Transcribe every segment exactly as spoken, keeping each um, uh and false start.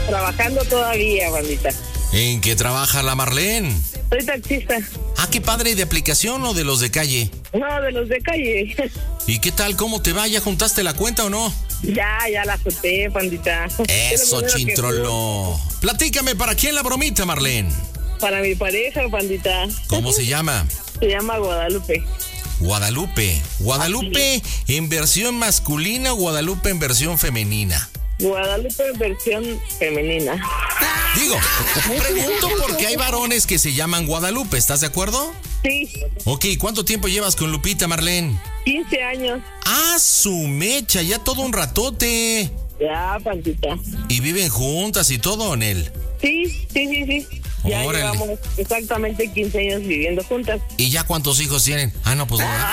trabajando todavía, bandita. ¿En qué trabaja la Marlene? Soy taxista. Ah, qué padre, ¿de aplicación o de los de calle? No, de los de calle. ¿Y qué tal? ¿Cómo te va? ¿Ya juntaste la cuenta o no? Ya, ya la azoté, pandita. Eso, Chintrolo. Platícame, ¿para quién la bromita, Marlene? Para mi pareja, pandita. ¿Cómo se llama? Se llama Guadalupe. Guadalupe. ¿Guadalupe en versión masculina o Guadalupe en versión femenina? Guadalupe en versión femenina. Digo, pregunto porque hay varones que se llaman Guadalupe, ¿estás de acuerdo? Sí. Ok, ¿cuánto tiempo llevas con Lupita, Marlene? quince años. ¡Ah, su mecha! Ya todo un ratote. Ya, pandita. ¿Y viven juntas y todo, Onel? Sí, sí, sí, sí. Ya Órale. llevamos exactamente quince años viviendo juntas. ¿Y ya cuántos hijos tienen? Ah, no, pues no. ¿verdad?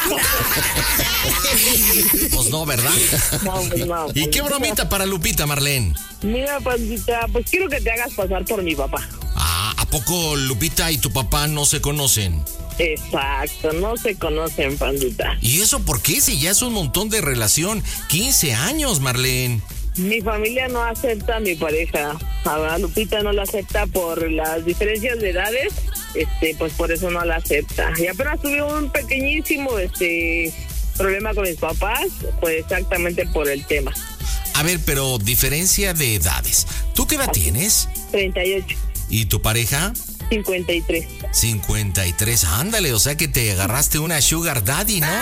Pues no, ¿verdad? No, pues no. ¿Y qué bromita para Lupita, Marlene? Mira, pandita, pues quiero que te hagas pasar por mi papá. Ah, ¿a poco Lupita y tu papá no se conocen? Exacto, no se conocen, pandita. ¿Y eso por qué? Si ya es un montón de relación. quince años, Marlene. Mi familia no acepta a mi pareja. A Lupita no la acepta por las diferencias de edades. Este, pues por eso no la acepta. Y apenas tuve un pequeñísimo este problema con mis papás, pues exactamente por el tema. A ver, pero diferencia de edades. ¿Tú qué edad tienes? treinta y ocho. ¿Y tu pareja? cincuenta y tres. cincuenta y tres, ándale, o sea que te agarraste una sugar daddy, ¿no?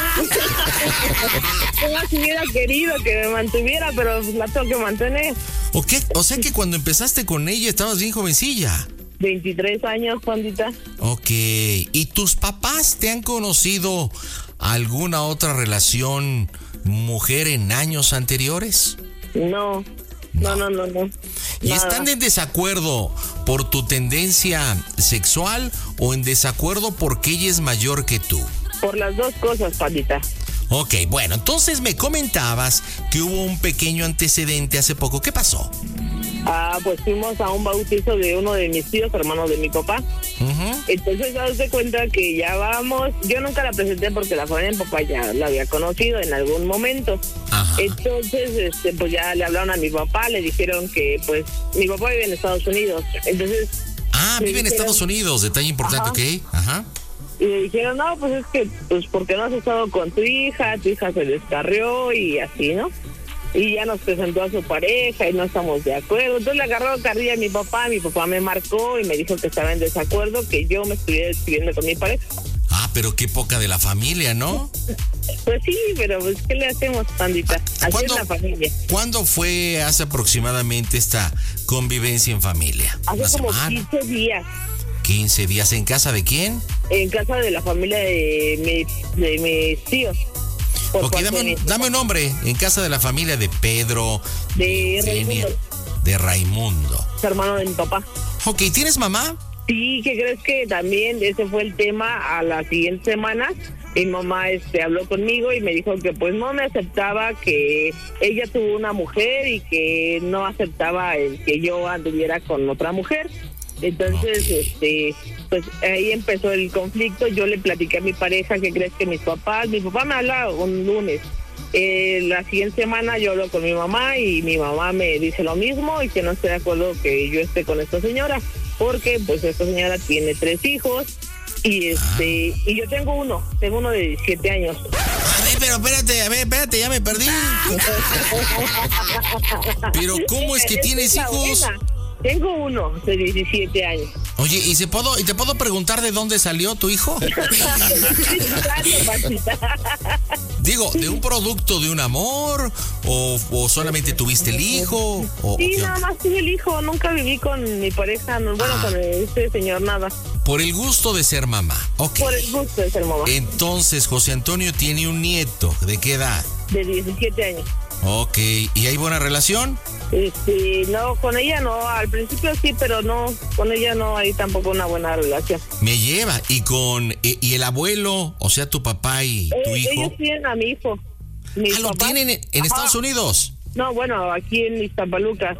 Yo hubiera querido que me mantuviera, pero la tengo que mantener. ¿O qué? O sea que cuando empezaste con ella estabas bien jovencilla. veintitrés años, pandita. Ok, ¿y tus papás te han conocido alguna otra relación mujer en años anteriores? No, no, no, no, no. ¿Y Nada. están en desacuerdo por tu tendencia sexual o en desacuerdo porque ella es mayor que tú? Por las dos cosas, pandita. Ok, bueno, entonces me comentabas que hubo un pequeño antecedente hace poco. ¿Qué pasó? Ah, pues fuimos a un bautizo de uno de mis tíos, hermanos de mi papá. Uh-huh. Entonces, haz de cuenta que ya vamos. Yo nunca la presenté porque la familia de mi papá ya la había conocido en algún momento. Ajá. Entonces, este, pues ya le hablaron a mi papá, le dijeron que, pues, mi papá vive en Estados Unidos. Entonces. Ah, le vive en dijeron- Estados Unidos, detalle importante, ¿ok? Ajá. Y le dijeron, no, pues es que, pues, porque no has estado con tu hija, tu hija se descarrió y así, ¿no? Y ya nos presentó a su pareja y no estamos de acuerdo. Entonces le agarró carrilla a mi papá, mi papá me marcó y me dijo que estaba en desacuerdo, que yo me estuviera despidiendo con mi pareja. Ah, pero qué poca de la familia, ¿no? Pues sí, pero pues, ¿qué le hacemos, pandita? Así ¿Cuándo- es la familia. ¿Cuándo fue hace aproximadamente esta convivencia en familia? Hace ¿Una como semana? quince días, ¿quince días en casa de quién? en casa de la familia de, mi, de mis tíos. Por Ok, parte dame de un, mi- dame un nombre. En casa de la familia de Pedro, De Eugenia, Raimundo. de Raimundo. hermano de mi papá. Ok, ¿tienes mamá? Sí, ¿qué crees que también ese fue el tema? A la siguiente semana mi mamá este habló conmigo y me dijo que pues no me aceptaba, que ella tuvo una mujer y que no aceptaba el que yo anduviera con otra mujer. Entonces, Ok. este, pues ahí empezó el conflicto. Yo le platiqué a mi pareja que crees que mis papás, mi papá me habla un lunes. Eh, la siguiente semana yo hablo con mi mamá y mi mamá me dice lo mismo y que no estoy de acuerdo que yo esté con esta señora, porque pues esta señora tiene tres hijos y este y yo tengo uno, tengo uno de diecisiete años. A ver, pero espérate, a ver, espérate, ya me perdí. Pero ¿cómo es que Esa tienes la hijos? buena. Tengo uno de diecisiete años. Oye, ¿y se puedo, y te puedo preguntar de dónde salió tu hijo? Claro, Martita. Digo, ¿de un producto de un amor? ¿O, o solamente tuviste el hijo? ¿O, Sí, qué nada onda? más tuve el hijo, nunca viví con mi pareja, no, bueno, Ah. con este señor nada, Por el gusto de ser mamá. Ok. por el gusto de ser mamá, Entonces, José Antonio tiene un nieto. ¿De qué edad? de diecisiete años. Ok. ¿Y hay buena relación? Este, no, con ella no, al principio sí, pero no, con ella no hay tampoco una buena relación. Me lleva. ¿Y con y, y el abuelo, o sea, tu papá y tu Eh, hijo? ellos tienen a mi hijo. Mis Ah, ¿lo papás- tienen en, en Ajá. Estados Unidos? No, bueno, aquí en Iztapaluca.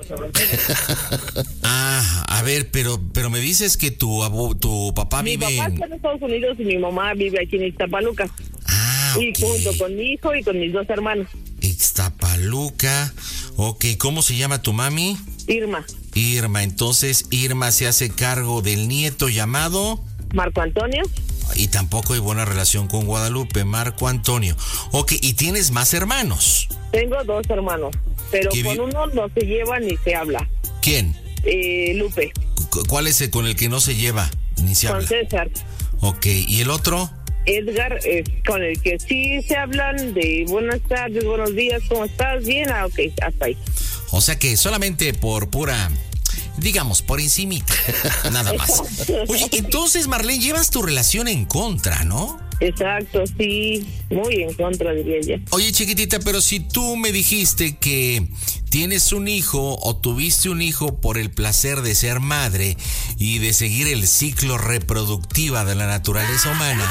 Ah, a ver, pero pero me dices que tu abu- tu papá Mi vive papá en... está en Estados Unidos y mi mamá vive aquí en Iztapaluca. Ah, Y junto ok. con mi hijo y con mis dos hermanos. Ixtapaluca. Ok, ¿cómo se llama tu mami? Irma. Irma. Entonces, Irma se hace cargo del nieto llamado Marco Antonio. Y tampoco hay buena relación con Guadalupe, Marco Antonio. Ok, ¿y tienes más hermanos? Tengo dos hermanos, pero con vi- uno no se lleva ni se habla. ¿Quién? Eh, Lupe. ¿Cuál es el con el que no se lleva ni se con habla? Con César. Ok, ¿y el otro? Edgar, es con el que sí se hablan de buenas tardes, buenos días, ¿cómo estás? Bien, ah, ok, hasta ahí. O sea que solamente por pura, digamos, por encimita, nada más. Oye, entonces, Marlene, llevas tu relación en contra, ¿no? Exacto, sí, muy en contra, diría yo. Oye, chiquitita, pero si tú me dijiste que tienes un hijo o tuviste un hijo por el placer de ser madre y de seguir el ciclo reproductivo de la naturaleza humana,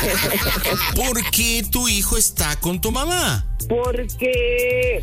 ¿por qué tu hijo está con tu mamá? Porque...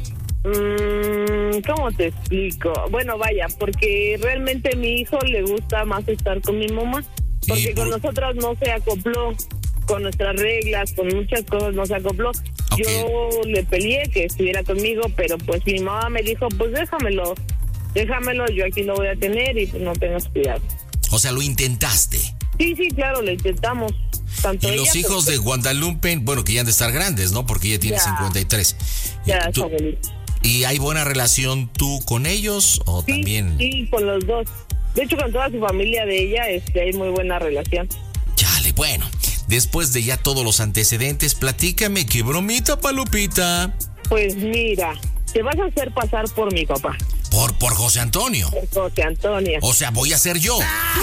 Mmm, ¿cómo te explico? Bueno, vaya, porque realmente a mi hijo le gusta más estar con mi mamá, porque por... con nosotras no se acopló, con nuestras reglas, con muchas cosas no se acopló. Okay. Yo le peleé que estuviera conmigo, pero pues mi mamá me dijo, pues déjamelo, déjamelo, yo aquí lo voy a tener y pues no tengas cuidado. O sea, ¿lo intentaste? Sí, sí, claro, lo intentamos. Tanto y ella, los hijos pero... de Guadalupe, bueno, que ya han de estar grandes, ¿no? Porque ella tiene ya, cincuenta y tres. Ya, ¿Tú, ¿Y hay buena relación tú con ellos o sí, también? Sí, con los dos. De hecho, con toda su familia de ella este, hay muy buena relación. Chale, bueno. Después de ya todos los antecedentes, platícame qué bromita, Palupita. Pues mira, te vas a hacer pasar por mi papá. ¿Por, por José Antonio? Por José Antonio. O sea, voy a ser yo.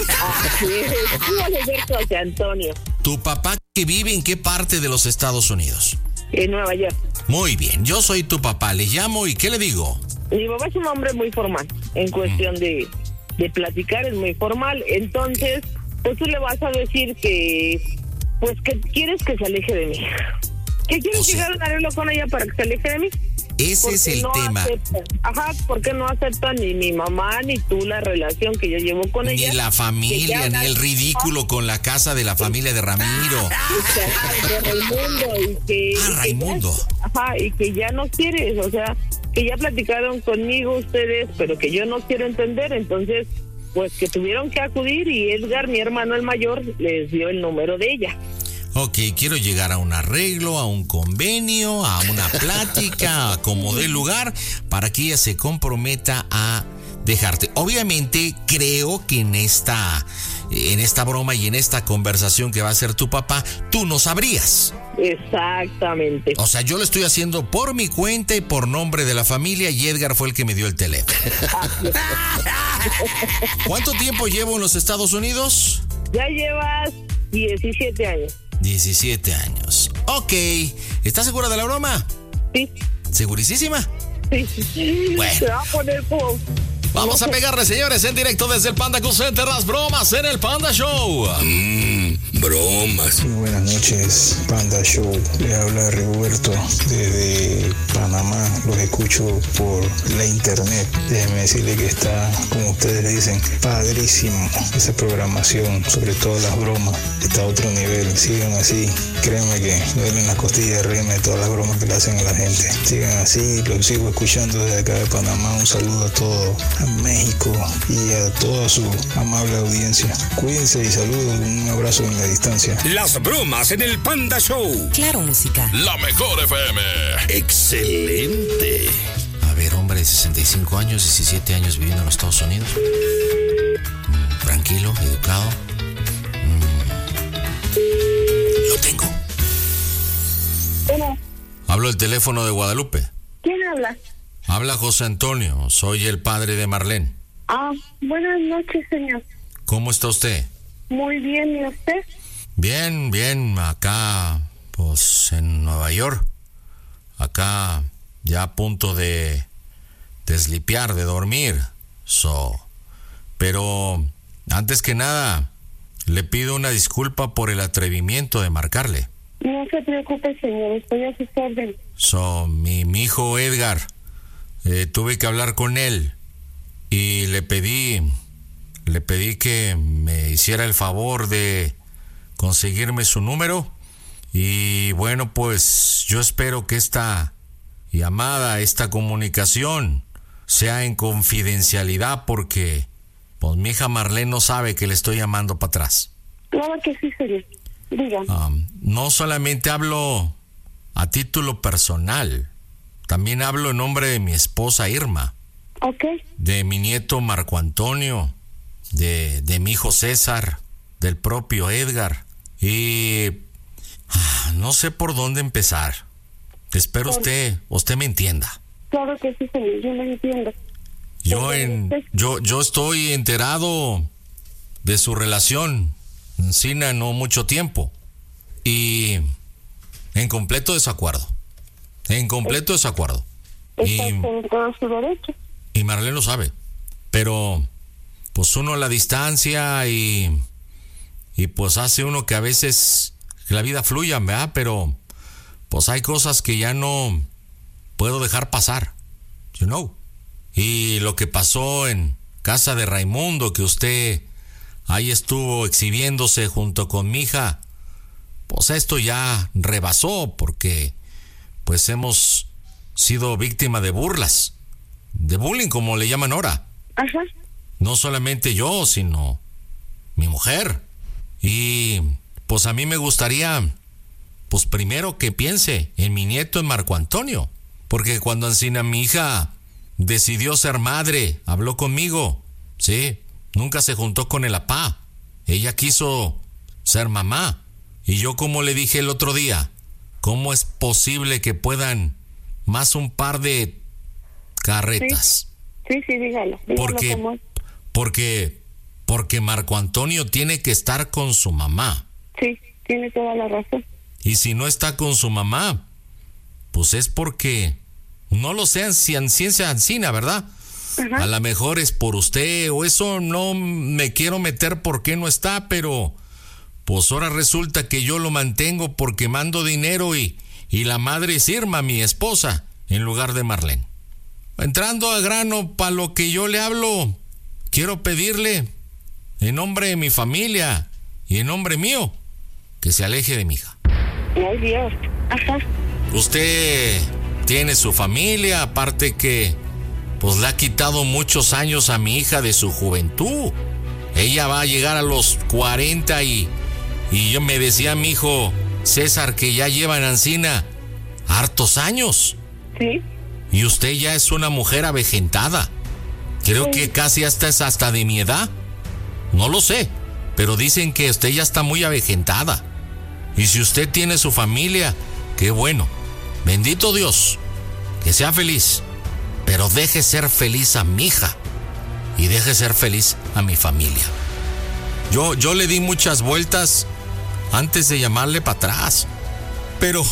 Así es, tú vas a ser José Antonio. ¿Tu papá que vive en qué parte de los Estados Unidos? En Nueva York. Muy bien, yo soy tu papá, le llamo y ¿qué le digo? Mi papá es un hombre muy formal, en cuestión mm. de, de platicar es muy formal, entonces, pues tú le vas a decir que, pues que quieres que se aleje de mí. ¿Que quieres o sea, llegar a un arreglo con ella para que se aleje de mí? Ese es el no tema. Acepta, ajá, porque no acepta ni mi mamá ni tú la relación que yo llevo con ni ella. Ni la familia, ni el ridículo ah, con la casa de la familia de Ramiro. De Raimundo. Y que, ah, y Raimundo. Que ya, ajá, y que ya no quieres, o sea, que ya platicaron conmigo ustedes, pero que yo no quiero entender, entonces, pues que tuvieron que acudir y Edgar, mi hermano el mayor, les dio el número de ella. Ok, quiero llegar a un arreglo, a un convenio, a una plática, a como dé lugar, para que ella se comprometa a dejarte. Obviamente, creo que en esta, en esta broma y en esta conversación que va a hacer tu papá, tú no sabrías. Exactamente. O sea, yo lo estoy haciendo por mi cuenta y por nombre de la familia y Edgar fue el que me dio el teléfono. ¿Cuánto tiempo llevo en los Estados Unidos? Ya llevas diecisiete años. diecisiete años. Ok. ¿Estás segura de la broma? Sí. ¿Segurísima? Sí. Bueno. Se va a poner como... Vamos a pegarle, señores, en directo desde el Panda Cool Center, las bromas en el Panda Show. Mmm, bromas. Muy buenas noches, Panda Show. Le habla Rigoberto desde Panamá. Los escucho por la internet. Déjenme decirle que está, como ustedes dicen, padrísimo esa programación, sobre todo las bromas. Está a otro nivel. Sigan así. Créanme que me duelen las costillas de reírme de todas las bromas que le hacen a la gente. Sigan así, los sigo escuchando desde acá de Panamá. Un saludo a todos. A México y a toda su amable audiencia. Cuídense y saludos, un abrazo en la distancia. Las bromas en el Panda Show. Claro, música. La mejor F M. Excelente. A ver, hombre de sesenta y cinco años, diecisiete años viviendo en los Estados Unidos. Mm, tranquilo, educado. Mm. Lo tengo. ¿Cómo? Hablo del teléfono de Guadalupe. ¿Quién habla? Habla José Antonio, soy el padre de Marlene. Ah, buenas noches, señor. ¿Cómo está usted? Muy bien, ¿y usted? Bien, bien, acá, pues, en Nueva York. Acá, ya a punto de deslipiar, de dormir. So, pero, antes que nada, le pido una disculpa por el atrevimiento de marcarle. No se preocupe, señor, estoy a sus órdenes. So, mi, mi hijo Edgar... Eh, tuve que hablar con él y le pedí, le pedí que me hiciera el favor de conseguirme su número y bueno, pues yo espero que esta llamada, esta comunicación sea en confidencialidad porque pues mi hija Marlene no sabe que le estoy llamando para atrás. Claro que sí, señor. Dígame. Um, no solamente hablo a título personal, también hablo en nombre de mi esposa Irma. Ok. De mi nieto Marco Antonio, de, de mi hijo César, del propio Edgar. Y ah, no sé por dónde empezar. Espero por... usted, usted me entienda. Claro que sí, señor, yo me entiendo. Yo en, yo, yo estoy enterado de su relación, Sina, no mucho tiempo. Y en completo desacuerdo. En completo desacuerdo. Está en todo su derecho. Y Marlene lo sabe. Pero pues uno a la distancia y, y pues hace uno que a veces que la vida fluya, ¿verdad? Pero pues hay cosas que ya no puedo dejar pasar, you know. Y lo que pasó en casa de Raimundo, que usted ahí estuvo exhibiéndose junto con mi hija, pues esto ya rebasó porque pues hemos sido víctima de burlas, de bullying como le llaman ahora. Ajá. No solamente yo, sino mi mujer. Y pues a mí me gustaría, pues primero que piense en mi nieto, en Marco Antonio, porque cuando Ancina mi hija decidió ser madre, habló conmigo, sí, nunca se juntó con el apá, ella quiso ser mamá. Y yo, como le dije el otro día, ¿cómo es posible que puedan más un par de carretas? Sí, sí, sí, dígalo. dígalo porque, como... porque, porque Marco Antonio tiene que estar con su mamá. Sí, tiene toda la razón. Y si no está con su mamá, pues es porque, no lo sé si en ciencia ancina, ¿verdad? Ajá. A lo mejor es por usted, o eso no me quiero meter por qué no está, pero pues ahora resulta que yo lo mantengo porque mando dinero y, y la madre es Irma, mi esposa, en lugar de Marlene. Entrando a grano, para lo que yo le hablo, quiero pedirle, en nombre de mi familia y en nombre mío, que se aleje de mi hija. Ay, Dios. Ajá. Usted tiene su familia, aparte que pues le ha quitado muchos años a mi hija de su juventud. Ella va a llegar a los cuarenta y, y yo me decía mi hijo César que ya lleva en Ancina hartos años. Sí. Y usted ya es una mujer avejentada. Creo sí. que casi hasta es hasta de mi edad. No lo sé, pero dicen que usted ya está muy avejentada. Y si usted tiene su familia, qué bueno. Bendito Dios. Que sea feliz. Pero deje ser feliz a mi hija. Y deje ser feliz a mi familia. Yo, yo le di muchas vueltas antes de llamarle para atrás. Pero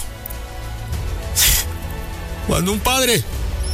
cuando un padre...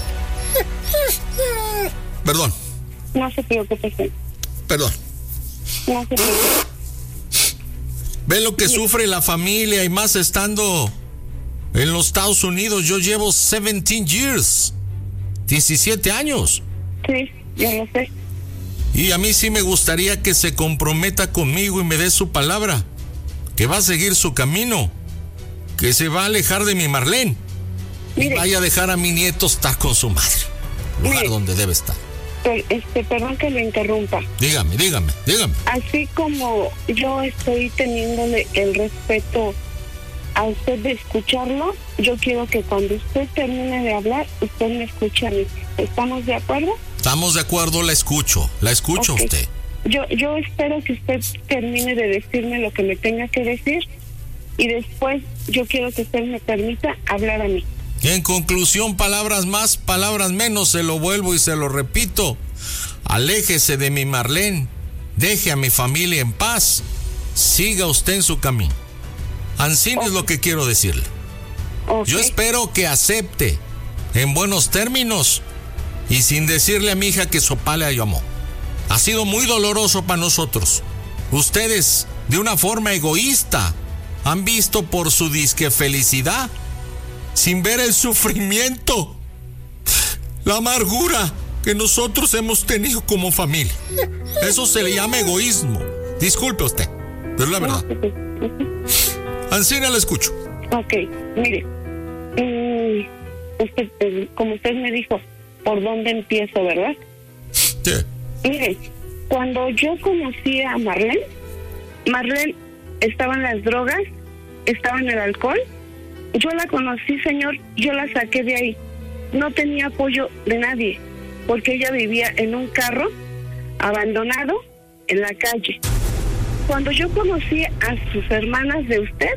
Perdón. No se preocupe. Perdón. No se preocupe. Ve lo que sufre la familia y más estando en los Estados Unidos. Yo llevo seventeen years. diecisiete años. Sí, yo lo sé. Y a mí sí me gustaría que se comprometa conmigo y me dé su palabra. Que va a seguir su camino. Que se va a alejar de mi Marlene. Mire, y vaya a dejar a mi nieto estar con su madre. Lugar mire, donde debe estar. Este, perdón que lo interrumpa. Dígame, dígame, dígame. Así como yo estoy teniéndole el respeto a usted de escucharlo, yo quiero que cuando usted termine de hablar, usted me escuche a mí. ¿Estamos de acuerdo? Estamos de acuerdo, la escucho. La escucho okay. usted. Yo, yo espero que usted termine de decirme lo que me tenga que decir y después yo quiero que usted me permita hablar a mí. En conclusión, palabras más, palabras menos, se lo vuelvo y se lo repito. Aléjese de mi Marlene, deje a mi familia en paz, siga usted en su camino. Ancina okay. es lo que quiero decirle. Okay. Yo espero que acepte en buenos términos y sin decirle a mi hija que su papá la llamó. Ha sido muy doloroso para nosotros. Ustedes, de una forma egoísta, han visto por su disque felicidad, sin ver el sufrimiento, la amargura que nosotros hemos tenido como familia. Eso se le llama egoísmo. Disculpe usted, pero es la verdad. Ancina, la escucho. Ok, mire, mm, usted, como usted me dijo, por dónde empiezo, ¿verdad? Sí. Mire, cuando yo conocí a Marlene, Marlene estaba en las drogas, estaba en el alcohol. Yo la conocí, señor, yo la saqué de ahí. No tenía apoyo de nadie, porque ella vivía en un carro abandonado en la calle. Cuando yo conocí a sus hermanas de usted,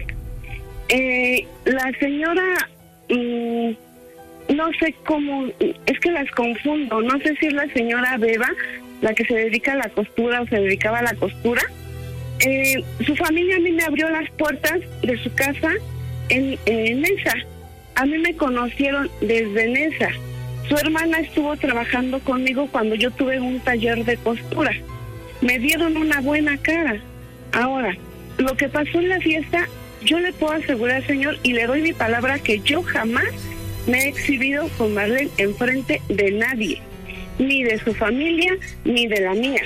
eh, la señora, mmm, no sé cómo, es que las confundo, no sé si es la señora Beba, la que se dedica a la costura o se dedicaba a la costura. Eh, su familia a mí me abrió las puertas de su casa en, en Nesa. A mí me conocieron desde Nesa. Su hermana estuvo trabajando conmigo cuando yo tuve un taller de costura. Me dieron una buena cara. Ahora, lo que pasó en la fiesta, yo le puedo asegurar, señor, y le doy mi palabra, que yo jamás me he exhibido con Marlene enfrente de nadie, ni de su familia, ni de la mía.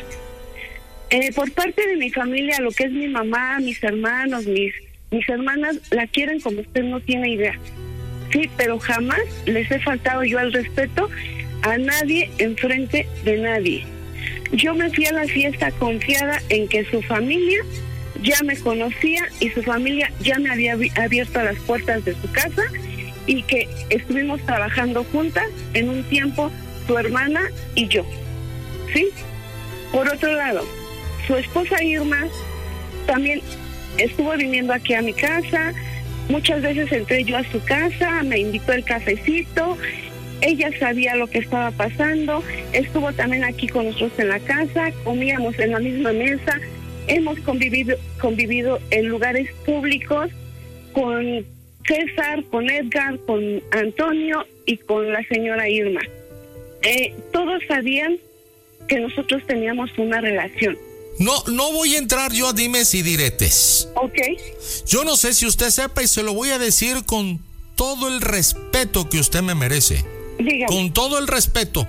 Eh, por parte de mi familia, lo que es mi mamá, mis hermanos, mis, mis hermanas, la quieren como usted no tiene idea. Sí, pero jamás les he faltado yo al respeto a nadie enfrente de nadie. Yo me fui a la fiesta confiada en que su familia ya me conocía y su familia ya me había abierto las puertas de su casa y que estuvimos trabajando juntas en un tiempo, su hermana y yo. ¿Sí? Por otro lado, su esposa Irma también estuvo viniendo aquí a mi casa. Muchas veces entré yo a su casa, me invitó el cafecito. Ella sabía lo que estaba pasando. Estuvo también aquí con nosotros en la casa. Comíamos en la misma mesa. Hemos convivido, convivido en lugares públicos con César, con Edgar, con Antonio y con la señora Irma. Eh, todos sabían que nosotros teníamos una relación. No, no voy a entrar yo a dimes y diretes. Ok. Yo no sé si usted sepa y se lo voy a decir con todo el respeto que usted me merece. Dígame. Con todo el respeto.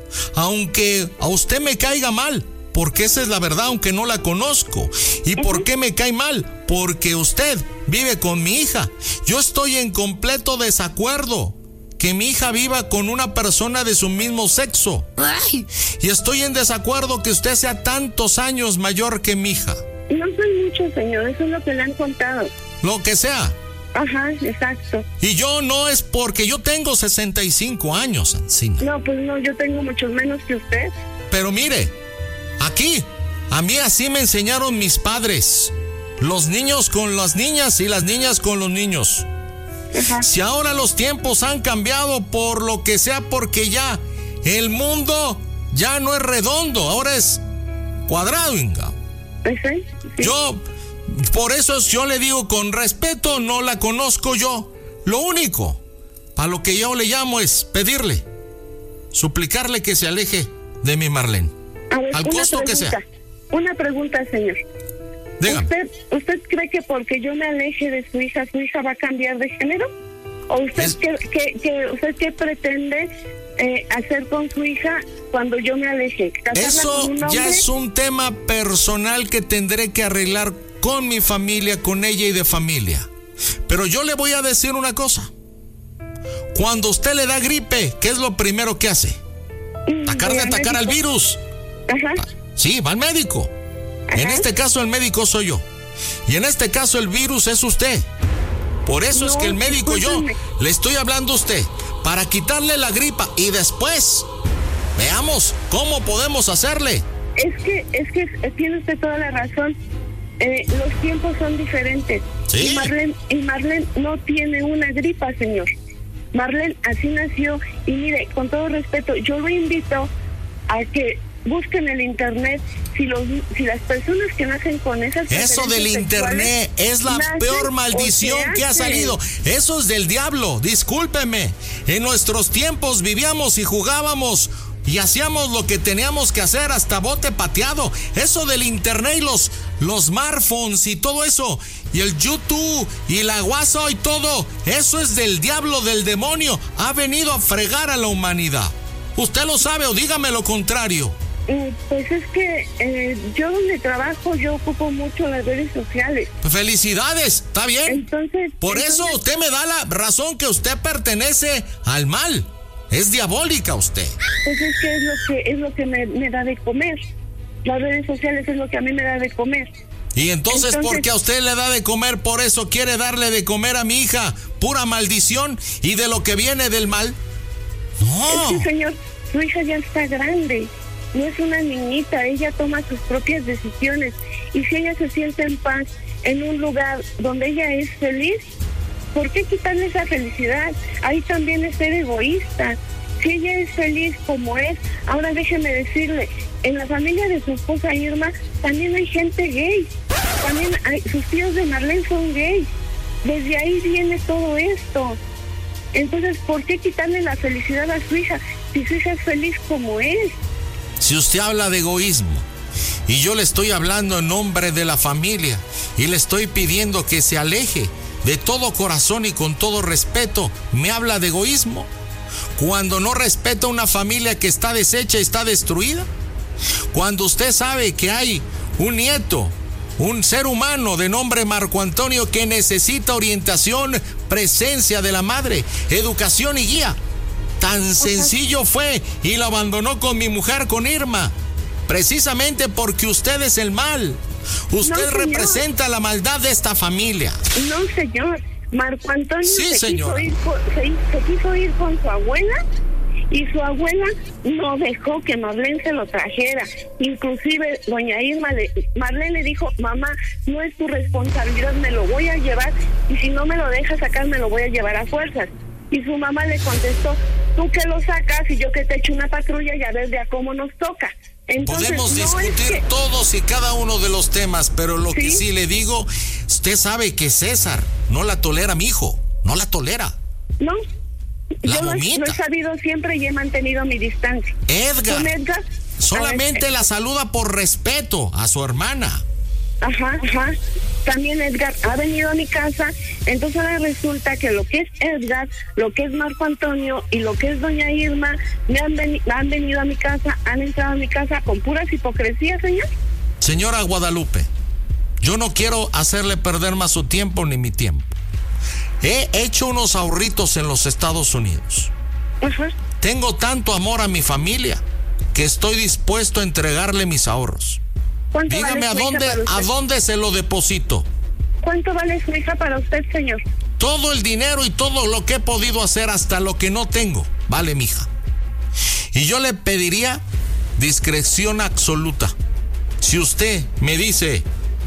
Aunque a usted me caiga mal, porque esa es la verdad, aunque no la conozco. ¿Y uh-huh. por qué me cae mal? Porque usted vive con mi hija. Yo estoy en completo desacuerdo que mi hija viva con una persona de su mismo sexo. Ay, y estoy en desacuerdo que usted sea tantos años mayor que mi hija. No soy mucho, señor, eso es lo que le han contado. Lo que sea. Ajá, exacto. Y yo no es porque yo tengo sesenta y cinco años, Ancina. No, pues no, yo tengo muchos menos que usted. Pero mire, aquí, a mí así me enseñaron mis padres. Los niños con las niñas y las niñas con los niños. Ajá. Si ahora los tiempos han cambiado por lo que sea, porque ya el mundo ya no es redondo, ahora es cuadrado, Inga. Sí, sí. Yo, por eso yo le digo con respeto, no la conozco yo. Lo único, a lo que yo le llamo es pedirle, suplicarle que se aleje de mi Marlene. A ver, al costo que sea. Una pregunta, señor. Dígame. ¿Usted, ¿Usted cree que porque yo me aleje de su hija, su hija va a cambiar de género? ¿O usted es... qué, qué, qué, usted qué pretende eh, hacer con su hija cuando yo me aleje? Eso ya es un tema personal que tendré que arreglar con mi familia, con ella y de familia. Pero yo le voy a decir una cosa. Cuando usted le da gripe, ¿qué es lo primero que hace? Atacar de atacar al virus. Ajá. Sí, va al médico. Ajá. En este caso el médico soy yo. Y en este caso el virus es usted. Por eso no, es que el médico discúlpeme. Yo le estoy hablando a usted para quitarle la gripa y después veamos cómo podemos hacerle. Es que, es que tiene usted toda la razón. Eh, los tiempos son diferentes. ¿Sí? Y Marlene, y Marlene no tiene una gripa, señor. Marlene así nació. Y mire, con todo respeto, yo lo invito a que busquen el internet. Si los si las personas que nacen con esas eso del internet es la peor maldición que ha salido. Eso es del diablo, discúlpeme. En nuestros tiempos vivíamos y jugábamos y hacíamos lo que teníamos que hacer, hasta bote pateado. Eso del internet y los los smartphones y todo eso, y el YouTube y la WhatsApp y todo, eso es del diablo, del demonio. Ha venido a fregar a la humanidad. ¿Usted lo sabe o dígame lo contrario? Pues es que eh, yo donde trabajo, yo ocupo mucho las redes sociales. ¡Felicidades! ¿Está bien? Entonces... Por entonces... eso usted me da la razón que usted pertenece al mal. Es diabólica usted. Pues es que es lo que, es lo que me, me da de comer. Las redes sociales es lo que a mí me da de comer. Y entonces, entonces, ¿por qué a usted le da de comer? Por eso quiere darle de comer a mi hija. Pura maldición y de lo que viene del mal. No. Es que, señor, su hija ya está grande. No es una niñita. Ella toma sus propias decisiones. Y si ella se siente en paz en un lugar donde ella es feliz, ¿por qué quitarle esa felicidad? Ahí también es ser egoísta. Si ella es feliz como es, ahora déjeme decirle, en la familia de su esposa Irma también hay gente gay. También hay, sus tíos de Marlene son gays. Desde ahí viene todo esto. Entonces, ¿por qué quitarle la felicidad a su hija si su hija es feliz como es? Si usted habla de egoísmo y yo le estoy hablando en nombre de la familia y le estoy pidiendo que se aleje de todo corazón y con todo respeto, ¿me habla de egoísmo? Cuando no respeta una familia que está deshecha y está destruida. Cuando usted sabe que hay un nieto, un ser humano de nombre Marco Antonio que necesita orientación, presencia de la madre, educación y guía. Tan sencillo fue y lo abandonó con mi mujer, con Irma. Precisamente porque usted es el mal. Usted no, representa la maldad de esta familia. No, señor. Marco Antonio sí, se, señor. Quiso ir con, se, se quiso ir con su abuela y su abuela no dejó que Marlene se lo trajera. Inclusive doña Irma, le, Marlene le dijo, mamá, no es tu responsabilidad, me lo voy a llevar y si no me lo dejas sacar me lo voy a llevar a fuerzas. Y su mamá le contestó, tú que lo sacas y yo que te echo una patrulla y a ver de a cómo nos toca. Entonces, podemos no discutir es que... todos y cada uno de los temas, pero lo ¿Sí? que sí le digo, usted sabe que César no la tolera, mi hijo, no la tolera. No, la yo vomita. Lo, lo he sabido siempre y he mantenido mi distancia. Edgar, Con Edgar solamente ver, la saluda por respeto a su hermana. Ajá, ajá. También Edgar ha venido a mi casa, entonces ahora resulta que lo que es Edgar, lo que es Marco Antonio y lo que es doña Irma, me han, veni- han venido a mi casa, han entrado a mi casa con puras hipocresías, señor. Señora Guadalupe, yo no quiero hacerle perder más su tiempo ni mi tiempo. He hecho unos ahorritos en los Estados Unidos. Ajá. Tengo tanto amor a mi familia que estoy dispuesto a entregarle mis ahorros. Dígame, vale ¿a dónde a dónde se lo deposito? ¿Cuánto vale su hija para usted, señor? Todo el dinero y todo lo que he podido hacer, hasta lo que no tengo, vale, mija. Y yo le pediría discreción absoluta. Si usted me dice,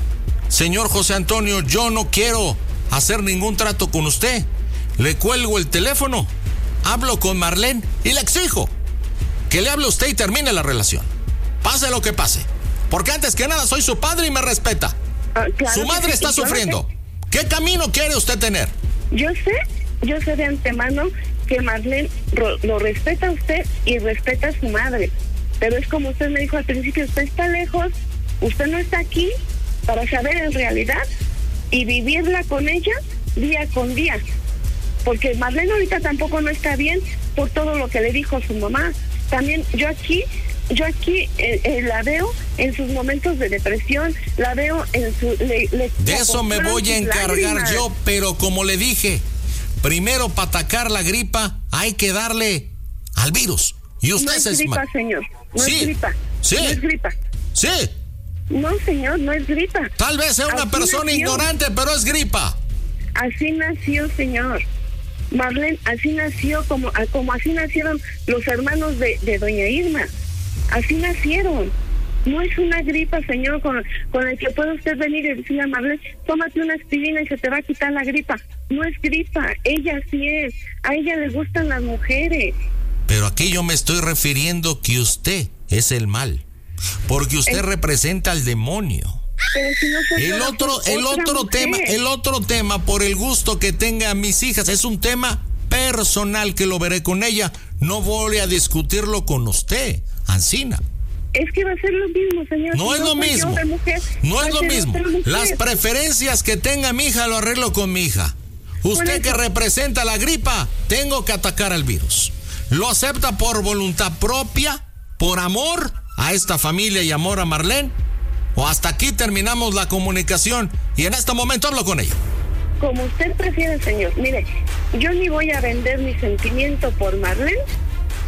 señor José Antonio, yo no quiero hacer ningún trato con usted, le cuelgo el teléfono, hablo con Marlene y le exijo que le hable a usted y termine la relación. Pase lo que pase. Porque antes que nada soy su padre y me respeta. Ah, claro su madre sí, está claro sufriendo. Que... ¿Qué camino quiere usted tener? Yo sé, yo sé de antemano que Marlene ro- lo respeta a usted y respeta a su madre. Pero es como usted me dijo al principio, usted está lejos, usted no está aquí para saber en realidad y vivirla con ella día con día. Porque Marlene ahorita tampoco no está bien por todo lo que le dijo su mamá. También yo aquí... Yo aquí eh, eh, la veo en sus momentos de depresión, la veo en su... Le, le, de eso me voy a encargar lágrimas. Yo, pero como le dije, primero para atacar la gripa hay que darle al virus. Y usted no es se gripa, mal... señor. No sí, es gripa. Sí. No es gripa. Sí. No, señor, no es gripa. Tal vez sea una Así persona nació. ignorante, pero es gripa. Así nació, señor. Marlene, así nació, como, como así nacieron los hermanos de, de doña Irma. Así nacieron. No es una gripa, señor, con, con el que puede usted venir y decirle a Marlene, tómate una aspirina y se te va a quitar la gripa. No es gripa, ella sí es. A ella le gustan las mujeres. Pero aquí yo me estoy refiriendo que usted es el mal, porque usted el... representa al demonio. Pero si no soy el otro, el otro mujer. tema, el otro tema, por el gusto que tenga a mis hijas, es un tema personal que lo veré con ella. No voy a discutirlo con usted, Ancina. Es que va a ser lo mismo, señor. No es lo mismo. No es lo mismo. Las preferencias que tenga mi hija lo arreglo con mi hija. Usted que representa la gripa, tengo que atacar al virus. ¿Lo acepta por voluntad propia, por amor a esta familia y amor a Marlene? ¿O hasta aquí terminamos la comunicación y en este momento hablo con ella? Como usted prefiere, señor. Mire, yo ni voy a vender mi sentimiento por Marlene,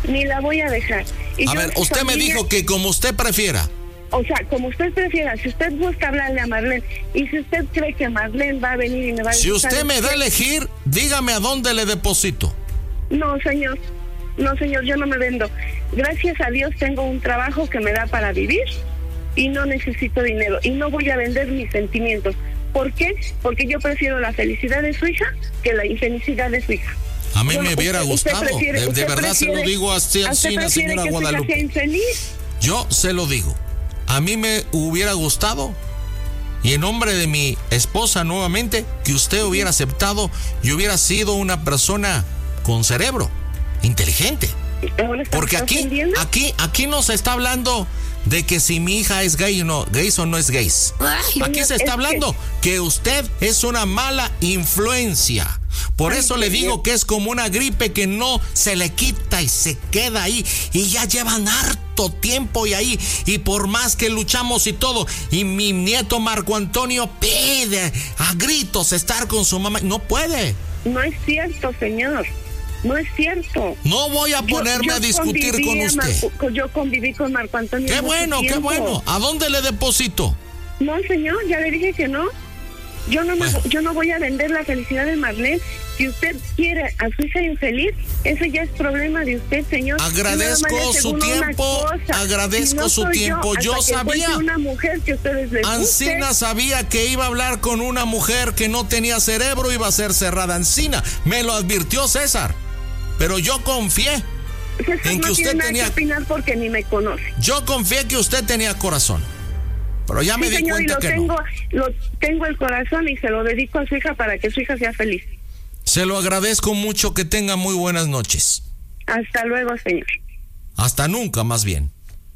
ni la voy a dejar. Y a yo, ver, usted familia, me dijo que como usted prefiera. O sea, como usted prefiera, si usted gusta hablarle a Marlene y si usted cree que Marlene va a venir y me va a... Si usted me da a elegir, dígame a dónde le deposito. No, señor. No, señor, yo no me vendo. Gracias a Dios tengo un trabajo que me da para vivir y no necesito dinero. Y no voy a vender mis sentimientos. ¿Por qué? Porque yo prefiero la felicidad de su hija que la infelicidad de su hija. A mí Bueno, me hubiera usted- usted gustado. prefiere- de, de usted verdad se lo prefiere- digo así, ¿usted así, prefiere señora que su hija sea Guadalupe. infeliz? Yo se lo digo. A mí me hubiera gustado, y en nombre de mi esposa nuevamente, que usted hubiera aceptado y hubiera sido una persona con cerebro, inteligente. ¿Ahora está Porque aquí, ofendiendo? aquí, aquí no se está hablando de que si mi hija es gay o no, gay o no es gay. Aquí se es está hablando que usted es una mala influencia. Por eso le digo que es como una gripe que no se le quita y se queda ahí. Y ya llevan harto tiempo y ahí. Y por más que luchamos y todo. Y mi nieto Marco Antonio pide a gritos estar con su mamá. No puede. No es cierto, señor. No es cierto. No voy a Yo- ponerme yo a discutir con conviví a usted. Marco- yo conviví con Marco Antonio. Qué mucho bueno, qué tiempo. bueno. ¿A dónde le deposito? No, señor, ya le dije que no. Yo no, me- Bueno. yo no voy a vender la felicidad de Marlene. Si usted quiere a su hija infeliz, ese ya es problema de usted, señor. Agradezco Nada más le su aseguro una tiempo, cosa. agradezco Si no su soy tiempo. Yo hasta que sabía. fuese una mujer que a ustedes les guste. Ancina sabía que iba a hablar con una mujer que no tenía cerebro, iba a ser cerrada. Ancina, me lo advirtió César. Pero yo confié. César en que no usted tiene nada tenía- que opinar porque ni me conoce. Yo confié que usted tenía corazón. Pero ya me Sí, di señor, y cuenta lo que tengo, no. lo tengo el corazón y se lo dedico a su hija para que su hija sea feliz. Se lo agradezco mucho, que tenga muy buenas noches. Hasta luego, señor. Hasta nunca, más bien.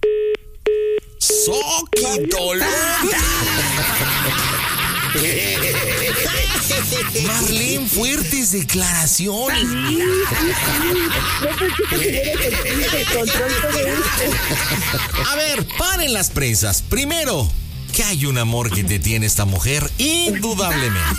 ¡Soquitolón! Marlene, fuertes declaraciones. A ver, paren las prensas. Primero, que hay un amor que te tiene esta mujer, indudablemente.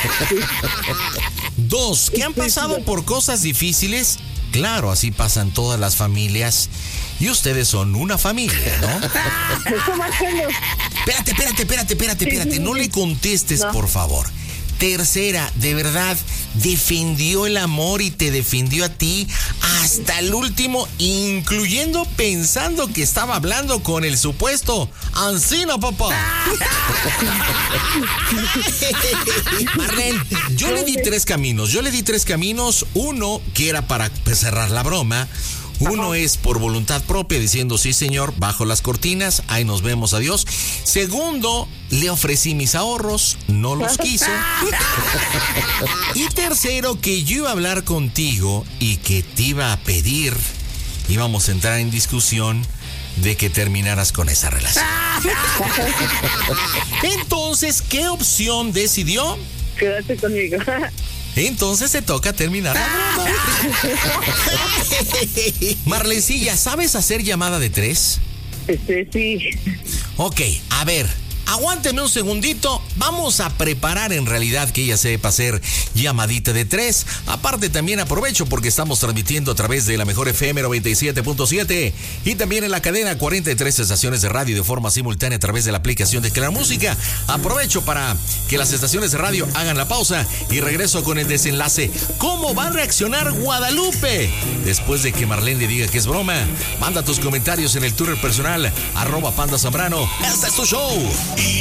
Dos, que han pasado por cosas difíciles. Claro, así pasan todas las familias. Y ustedes son una familia, ¿no? ¿Cómo hacemos? Espérate, espérate, espérate, espérate, espérate. No le contestes, No. por favor. Tercera, de verdad, defendió el amor y te defendió a ti hasta el último, incluyendo pensando que estaba hablando con el supuesto Ancina, papá. Marlene, yo le di tres caminos. Yo le di tres caminos. Uno, que era para cerrar la broma. Uno es por voluntad propia, diciendo, sí señor, bajo las cortinas, ahí nos vemos, adiós. Segundo, le ofrecí mis ahorros, no los quiso. Y tercero, que yo iba a hablar contigo y que te iba a pedir, íbamos a entrar en discusión de que terminaras con esa relación. Entonces, ¿qué opción decidió? Quédate conmigo. Entonces se toca terminar la broma. Marlencilla, ¿sabes hacer llamada de tres? Este, sí. Ok, a ver, aguánteme un segundito. Vamos a preparar en realidad que ella sepa hacer llamadita de tres. Aparte también aprovecho porque estamos transmitiendo a través de la mejor F M noventa y siete punto siete y también en la cadena cuarenta y tres estaciones de radio de forma simultánea a través de la aplicación de Clara Música. Aprovecho para que las estaciones de radio hagan la pausa y regreso con el desenlace. ¿Cómo va a reaccionar Guadalupe? Después de que Marlene le diga que es broma, manda tus comentarios en el Twitter personal, arroba Panda Zambrano. Este es tu show.